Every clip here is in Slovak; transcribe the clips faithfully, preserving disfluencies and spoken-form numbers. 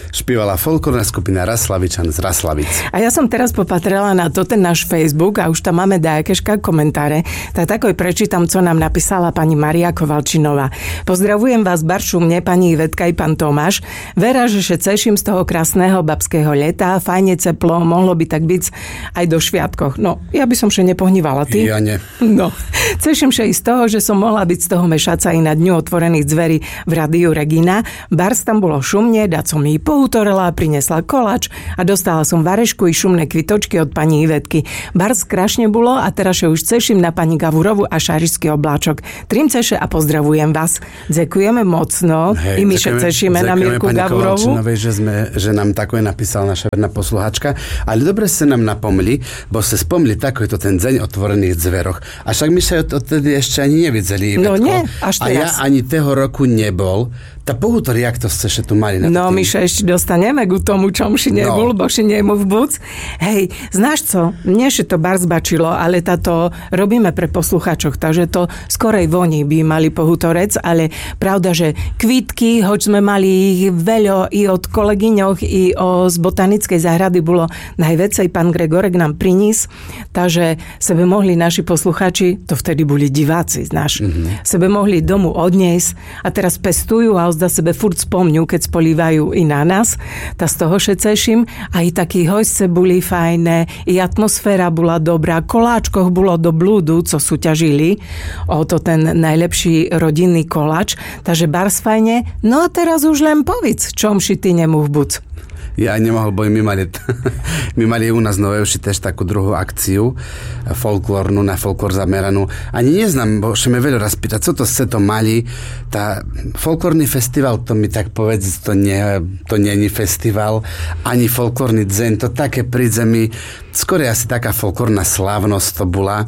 špievala folklórna skupina Raslavičan z Raslavic. A ja som teraz popatrela na to, ten náš Facebook a už tam máme dajakeška komentáre, tak takoj prečítam, co nám napísala pani Maria Kovalčinová. Pozdravujem vás baršumne, pani Ivetka i pán Tomáš. Vera, že še ceším z toho krásneho babského leta, fajne teplo, mohlo by tak byť aj do šviatkoch. No, ja by som še nepohnívala, ty? Ja nie. No, ceším še i z toho, že som mohla byť z toho mešaca i na dňu otvorených dverí v Rádiu Regina. Bars tam bolo šumne, dať som jej poutorela, prinesla koláč a dostala som varešku i šumné kvitočky od pani Ivetky. Bars krašne bolo a teraz už ceším na pani Gavurovu a šarišský obláčok. Trim ceše a pozdravujem vás. Ďakujeme mocno. Hej, I my še cešíme na Mirku Gavurovu. Že, sme, že nám takové napísala naša verná posluchačka. Ale dobre ste nám napomli, bo ste spomli takýto ten deň otvorených dveroch. A však my sa odtedy ešte ani nevideli. No nie, až teraz. A ja ani toho roku nebol. Tá pohutor, jak to ste še tu mali? Na no, my še ešte dostaneme k tomu, čom ši nebol, no. Bo ši nemov buc. Hej, znáš co? Mne še to bar zbačilo, ale táto robíme pre posluchačov, takže to skorej voní by mali pohutorec, ale pravda, že kvítky, hoď sme mali ich veľa i od kolegyňoch, i o, z botanickej záhrady bolo najvecej, pán Gregorek nám prinísł, takže sebe mohli naši posluchači, to vtedy boli diváci, znáš, mm-hmm. sebe mohli domu odniesť a teraz pestujú a zda sebe furt spomňu, keď spolívajú i na nás. Tá z toho še ceším. A i takí hojsce boli fajné, i atmosféra bola dobrá, koláčkoch bolo do blúdu, co súťažili o to ten najlepší rodinný koláč. Takže bars fajne. No a teraz už len povedz, čom ši ty nemôv buc. Ja nemohol, bo my mali, my mali u nás novejší tiež takú druhú akciu folklórnu, na folklór zameranú. Ani neznám, bo še me veľa raz pýta, co to ste to mali. Tá folklórny festival, to mi tak povedz, to nie, to nie je festival, ani folklórny dzeň, to také prídze mi, skôr asi taká folklórna slávnosť to bola.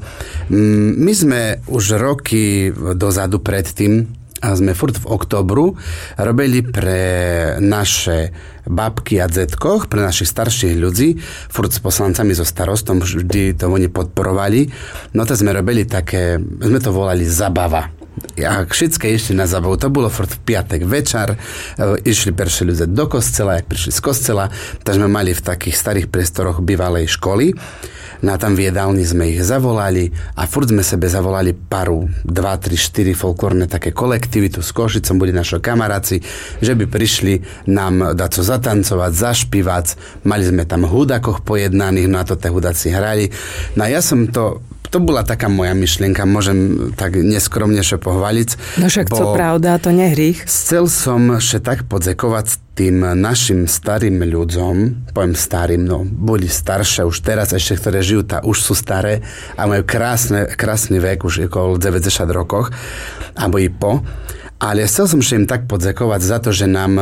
My sme už roky dozadu predtým, a sme furt v októbru robili pre naše babky a dzetkoch, pre našich starších ľudí, furt s poslancami, so starostom, vždy to oni podporovali. No to sme robili také, sme to volali zabava. A všetky išli na zabavu. To bolo furt v piatek večer. Išli perši ľudia do kostela, jak prišli z kostela, takže sme mali v takých starých priestoroch bývalej školy. No a tam v jedálni sme ich zavolali a furt sme sebe zavolali paru, dva, tri, štyri folklórne také kolektívy, tu s Košicom boli naši kamaráci, že by prišli nám dať co zatancovať, zašpívať. Mali sme tam hudákoch pojednaných, no a to tie hudáci hrali. No a ja som to To bola taká moja myšlienka, môžem tak neskromnejšie pohvaliť. No však co pravda, to nehrých. Chcel som še tak podzekovať tým našim starým ľuďom, poviem starým, no boli staršie už teraz, ešte ktoré žijú, tá už sú staré a majú krásne, krásny vek, už okolo deväťdesiat rokoch, alebo i po. Ale chcel som že im tak podzekovať za to, že nám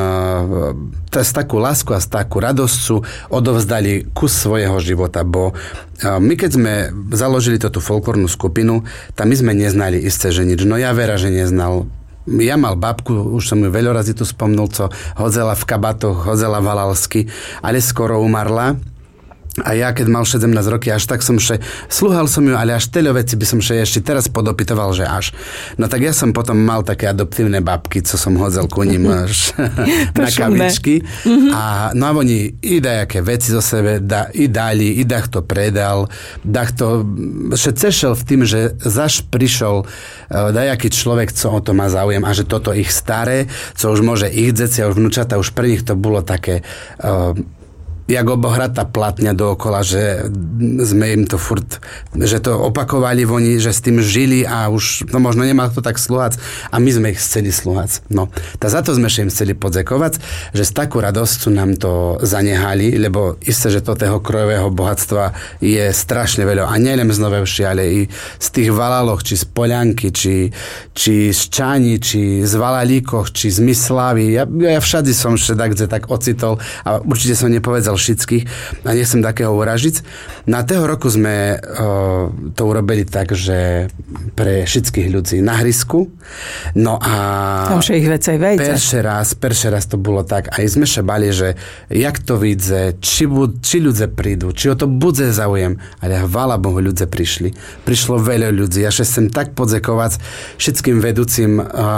to z takú lásku a z takú radosťu odovzdali kus svojho života, bo my keď sme založili tú folklórnu skupinu, tam my sme neznali isté, že nič. No ja Vera, že neznal. Ja mal babku, už som ju veľa razy tu spomnul, co hodzela v kabatoch, hodzela valalsky, ale skoro umarla. A ja, keď mal sedemnásť roky, až tak som še, slúhal som ju, ale až teľo veci by som še ešte teraz podopytoval, že až. No tak ja som potom mal také adoptívne babky, co som hodzel ku ním až na kavičky. Mm-hmm. A no a oni i dajaké veci zo sebe da, i dali, i dach to predal, dach to še cešel v tým, že zaš prišol uh, dajaký človek, co o to má záujem a že toto ich staré, co už môže ich deti a už vnúčata, už pre nich to bolo také uh, jak obohratá platňa dookola, že sme im to furt, že to opakovali oni, že s tým žili a už, no možno nemal to tak slúhať a my sme ich chceli slúhať. No, tá za to sme im chceli podzekovať, že s takú radosťou nám to zanehali, lebo isté, že to toho krojového bohatstva je strašne veľa. A nielen z Novevši, ale i z tých Valaloch, či z Polianky, či, či z Čani, či z Valalíkoch, či z Myslavy. Ja, ja všade som však kde tak ocitol a určite som nepovedal všetkých a nechcem takého uražiť. Na toho roku sme uh, to urobili tak, že pre všetkých ľudí na hrysku. No a tam še ich vecej vejce. Perší raz, perší raz to bolo tak. Aj sme še bali, že jak to vidze, či, bud, či ľudia prídu, či o to bude záujem. Ale chvála Bohu, ľudia prišli. Prišlo veľa ľudí. Ja še chcem tak podzekovať všetkým vedúcim uh,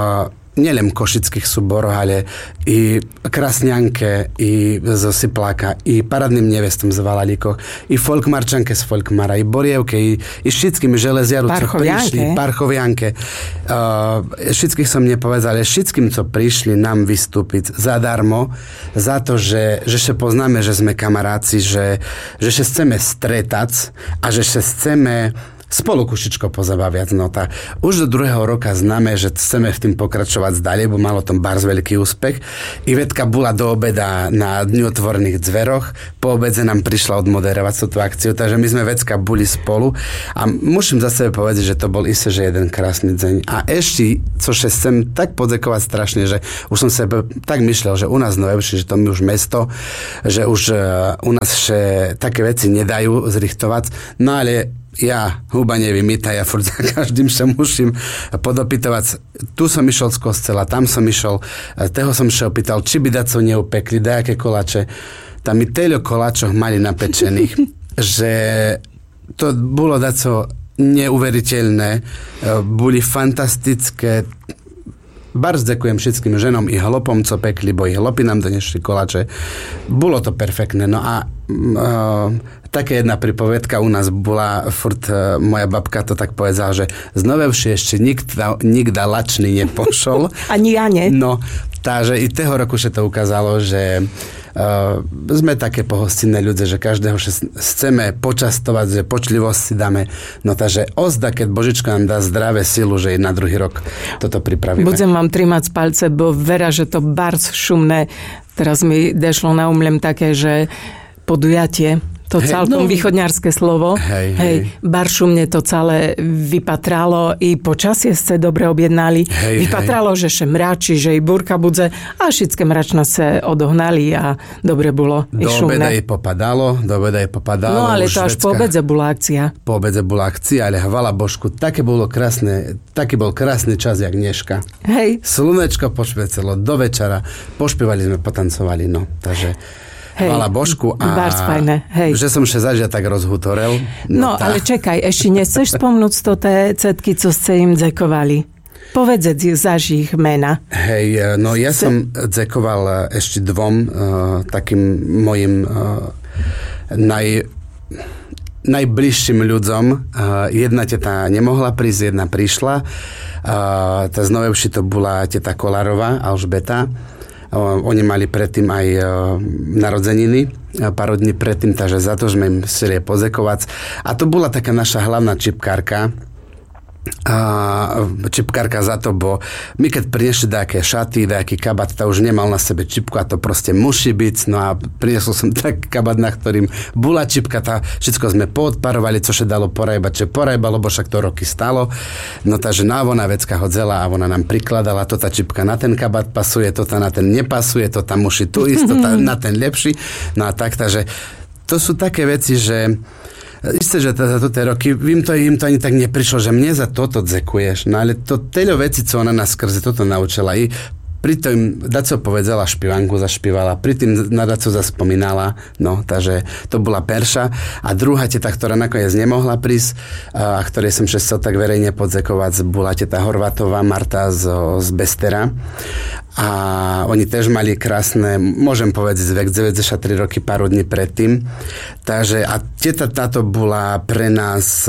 nielen v košických súboroch, ale i Krasňanke, i zo Sipláka, i Paradným nevestom z Valalíkoch, i Folkmarčanke z Folkmara, i Borievke, i, i všetkými železiaru, co prišli, Parchovianke. Uh, všetkých som nepovedal, ale všetkým, co prišli nám vystúpiť zadarmo, za to, že, že sa poznáme, že sme kamaráci, že, že sa chceme stretať a že sa chceme spolu kušičko pozabaviať. No tá, už do druhého roka známe, že chceme v tým pokračovať ďalej, bo malo tom bars veľký úspech. Ivetka bola do obeda na Dňu otvorených dveroch, po obede nám prišla odmoderovať túto akciu, takže my sme vecka boli spolu a musím za sebe povedať, že to bol isté, že jeden krásny deň. A ešte, což chcem tak podekovať strašne, že už som sebe tak myslel, že u nás Novejši, že to my už mesto, že už uh, u nás še také veci nedajú zrichtovať, no ale ja huba nevymýta, ja furt za každým sa musím podopytovať. Tu som išiel z kostela, tam som išiel, toho som sa opýtal, či by daco neupekli, dajaké koláče. Tam mi teľo koláčoch mali napečených, že to bolo daco neuveriteľné, boli fantastické. Bars ďakujem všetkým ženom i hlopom, co pekli, bo i hlopy nám donešli koláče. Bolo to perfektné. No a uh, také jedna pripovedka u nás bola, furt uh, moja babka to tak povedala, že z Novejši ešte nikda, nikda lačný nepošol. Ani ja nie. No, takže i toho roku sa to ukázalo, že Uh, sme také pohostinné ľudia, že každého chceme počastovať, že počlivosť si dáme. No takže ozda, keď Božička nám dá zdravé silu, že i na druhý rok toto pripravíme. Budem vám trimať palce, bo vera, že to bars šumné, teraz mi dešlo na umlem také, že podujatie, to hey, celkom no, východňarské slovo. Hej, hej. hej, baršumne to celé vypatralo, i počasie ste dobre objednali. Hej, vypatralo, hej. Že še mračí, že i búrka budze, a všetké mračna sa odohnali a dobre bolo. Do obeda jej popadalo, do obeda jej popadalo. No ale to až švedská, po obede bola akcia. Po obede bola akcia, ale hvala Božku, také bolo krásne, taký bol krásny čas, jak dneška. Hej. Slunečko pošviecelo do večera, pošpívali sme, potancovali, no, takže hej, hvala Božku a fajne, hej. Že som še zažia tak rozhutorel. No, no tá. Ale čekaj, ešte nechceš spomnúť to té cetky, co ste im dzekovali? Povedz zaži ich mena. Hej, no ja Se... som dzekoval ešte dvom uh, takým mojim uh, naj, najbližším ľuďom. Uh, jedna teta nemohla prísť, jedna prišla. Uh, tá z Novejši to bola teta Kolárová, Alžbeta. Oni mali predtým aj narodzeniny, pár dní predtým, takže za to sme im chceli pozekovať. A to bola taká naša hlavná čipkárka. A čipkárka za to, bo my keď priniešli nejaké šaty, nejaký kabát, to už nemal na sebe čipku a to proste musí byť. No a priniesol som tak kabát, na ktorým bola čipka, tá, všetko sme poodparovali, čo sa dalo porajbať, čo porajbalo, bo však to roky stalo. No takže na ona vecka hodzela a ona nám prikladala, to tá čipka na ten kabát pasuje, to tá na ten nepasuje, to tam musí tu ísť, to tá na ten lepší. No a tak, takže to sú také veci, že isté, že za tie roky, im to, im to ani tak neprišlo, že mne za toto dzekuješ. No ale to teľo veci, co ona nás skrze toto naučila. I pri tom Daco povedala špivanku, zašpívala, pri tým na Daco zaspomínala, no, takže to bola Perša. A druhá teta, ktorá nakoniec nemohla prísť, a ktorej som chcel tak verejne podzekovať, bola teta Horvátová, Marta z, z Bestera. A oni tiež mali krásne, môžem povedať, vek deväťdesiattri roky, pár dní predtým. Takže a teta táto bola pre nás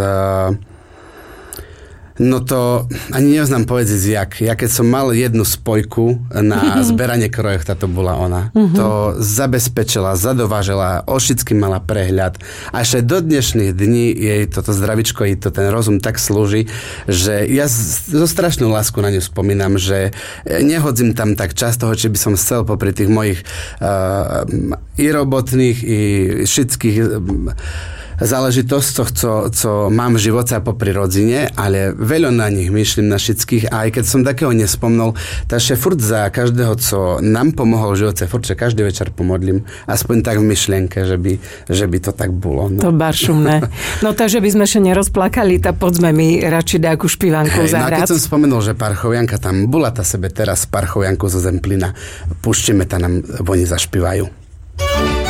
no to ani neznám povedať jak. Ja keď som mal jednu spojku na zberanie krojov, táto bola ona. Uh-huh. To zabezpečila, zadovážila, o všetkým mala prehľad. A ešte do dnešných dní jej toto zdravičko i to ten rozum tak slúži, že ja zo strašnú lásku na ňu spomínam, že nehodzím tam tak často, či by som chcel popri tých mojich uh, i robotných, i všetkých uh, záležitostoch, co, co mám v živote a popri rodine, ale veľa na nich myšlím, na všetkých, a aj keď som takého nespomnul, takže furt za každého, co nám pomohol v živote, furt, že každý večer pomodlím, aspoň tak v myšlienke, že by, že by to tak bolo. No. To baršumné. No takže by sme še nerozplakali, tá poďme mi radši nejakú špívanku hey, zahrať. No keď som spomenul, že Parchovianka tam bola, tá sebe teraz Parchovianku zo Zemplína, púštime, tá nám oni zašpívajú.